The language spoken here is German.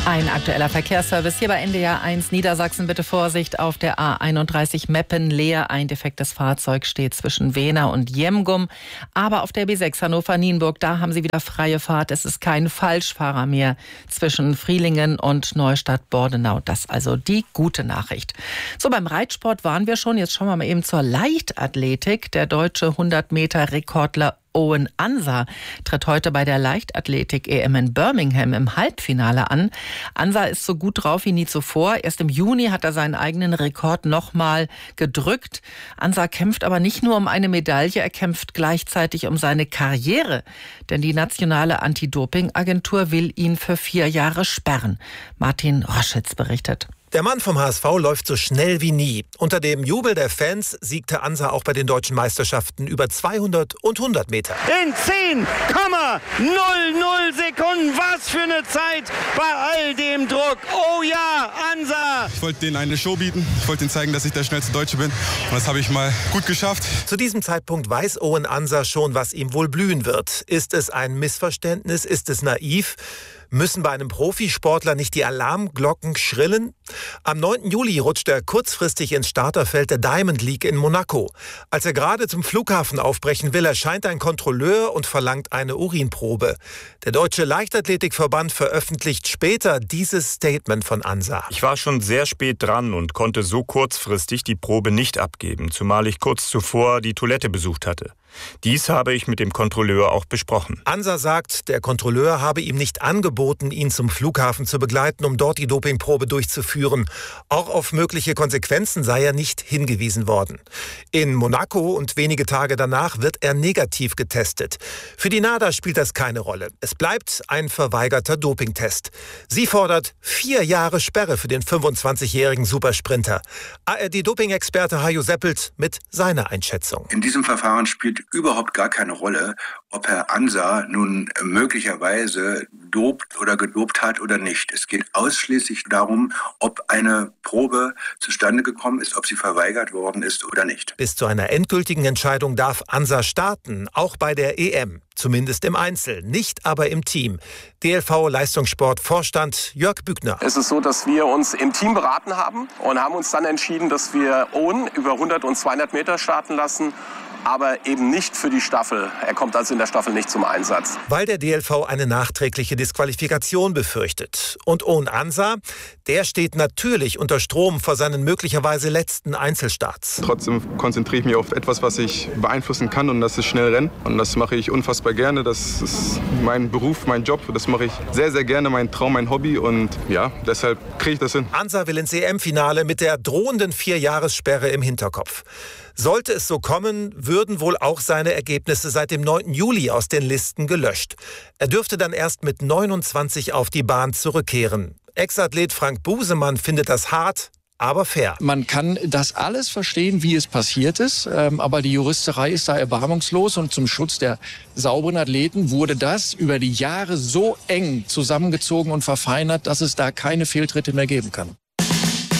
Ein aktueller Verkehrsservice hier bei NDR 1 Niedersachsen. Bitte Vorsicht auf der A31 Meppen-Leer. Ein defektes Fahrzeug steht zwischen Wehna und Jemgum. Aber auf der B6 Hannover-Nienburg, da haben Sie wieder freie Fahrt. Es ist kein Falschfahrer mehr zwischen Frielingen und Neustadt-Bordenau. Das also die gute Nachricht. So, beim Reitsport waren wir schon. Jetzt schauen wir mal eben zur Leichtathletik. Der deutsche 100-Meter-Rekordler Owen Ansah tritt heute bei der Leichtathletik-EM in Birmingham im Halbfinale an. Ansah ist so gut drauf wie nie zuvor. Erst im Juni hat er seinen eigenen Rekord nochmal gedrückt. Ansah kämpft aber nicht nur um eine Medaille, er kämpft gleichzeitig um seine Karriere. Denn die nationale Anti-Doping-Agentur will ihn für 4 Jahre sperren. Martin Roschitz berichtet. Der Mann vom HSV läuft so schnell wie nie. Unter dem Jubel der Fans siegte Ansah auch bei den deutschen Meisterschaften über 200 und 100 Meter. In 10,00 Sekunden. Was für eine Zeit bei all dem Druck. Oh ja, Ansah. Ich wollte denen eine Show bieten. Ich wollte ihnen zeigen, dass ich der schnellste Deutsche bin. Und das habe ich mal gut geschafft. Zu diesem Zeitpunkt weiß Owen Ansah schon, was ihm wohl blühen wird. Ist es ein Missverständnis? Ist es naiv? Müssen bei einem Profisportler nicht die Alarmglocken schrillen? Am 9. Juli rutscht er kurzfristig ins Starterfeld der Diamond League in Monaco. Als er gerade zum Flughafen aufbrechen will, erscheint ein Kontrolleur und verlangt eine Urinprobe. Der Deutsche Leichtathletikverband veröffentlicht später dieses Statement von Ansah. Ich war schon sehr spät dran und konnte so kurzfristig die Probe nicht abgeben, zumal ich kurz zuvor die Toilette besucht hatte. Dies habe ich mit dem Kontrolleur auch besprochen. Ansah sagt, der Kontrolleur habe ihm nicht angeboten, ihn zum Flughafen zu begleiten, um dort die Dopingprobe durchzuführen. Auch auf mögliche Konsequenzen sei er nicht hingewiesen worden. In Monaco und wenige Tage danach wird er negativ getestet. Für die NADA spielt das keine Rolle. Es bleibt ein verweigerter Dopingtest. Sie fordert 4 Jahre Sperre für den 25-jährigen Supersprinter. ARD-Doping-Experte Hajo Seppelt mit seiner Einschätzung. In diesem Verfahren spielt überhaupt gar keine Rolle, ob Herr Ansah nun möglicherweise dopt oder gedopt hat oder nicht. Es geht ausschließlich darum, ob eine Probe zustande gekommen ist, ob sie verweigert worden ist oder nicht. Bis zu einer endgültigen Entscheidung darf Ansah starten, auch bei der EM. Zumindest im Einzel, nicht aber im Team. DLV-Leistungssport-Vorstand Jörg Bügner. Es ist so, dass wir uns im Team beraten haben und haben uns dann entschieden, dass wir Owen über 100 und 200 Meter starten lassen, aber eben nicht für die Staffel. Er kommt also in der Staffel nicht zum Einsatz. Weil der DLV eine nachträgliche Disqualifikation befürchtet. Und Owen Ansah, der steht natürlich unter Strom vor seinen möglicherweise letzten Einzelstarts. Trotzdem konzentriere ich mich auf etwas, was ich beeinflussen kann, und das ist schnell Rennen. Und das mache ich unfassbar gerne. Das ist mein Beruf, mein Job. Das mache ich sehr, sehr gerne, mein Traum, mein Hobby. Und ja, deshalb kriege ich das hin. Ansah will ins EM-Finale mit der drohenden 4-Jahressperre im Hinterkopf. Sollte es so kommen, würden wohl auch seine Ergebnisse seit dem 9. Juli aus den Listen gelöscht. Er dürfte dann erst mit 29 auf die Bahn zurückkehren. Ex-Athlet Frank Busemann findet das hart, aber fair. Man kann das alles verstehen, wie es passiert ist, aber die Juristerei ist da erbarmungslos, und zum Schutz der sauberen Athleten wurde das über die Jahre so eng zusammengezogen und verfeinert, dass es da keine Fehltritte mehr geben kann.